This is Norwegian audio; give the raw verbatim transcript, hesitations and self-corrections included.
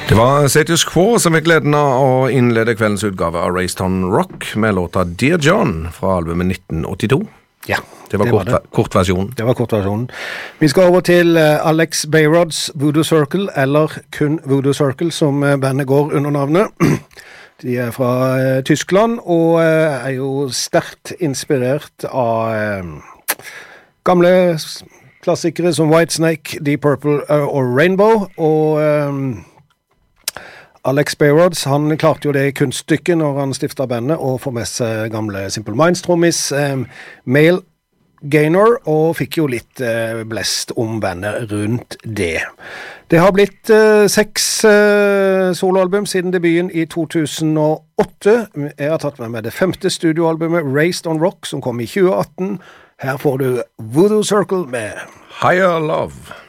Det var Status Quo som fikk gleden av å innlede kveldens utgave av Raised on Rock med låta Dear John fra albumet nitten åttito. Ja, det var, det kort, var det. Kortversjonen. Det var kortversjonen. Vi skal over til Alex Bayrods Voodoo Circle, eller kun Voodoo Circle, som bandet går under navnet. De er fra uh, Tyskland, og uh, er jo sterkt inspirert av uh, gamle klassikere som Whitesnake, Deep Purple uh, og Rainbow, og um, Alex Bayrods, han klarte jo det kunststykket når han stiftet bandet, og få med seg gamle Simple Minds-trommis, um, Male Gaynor, og fikk jo litt uh, blest om bandet rundt det. Det har blitt uh, seks uh, soloalbum siden debuten i to tusen og åtte. Jeg har tatt med meg det femte studioalbumet, Raised on Rock, som kom i tjue atten. Her får du Voodoo Circle med Higher Love.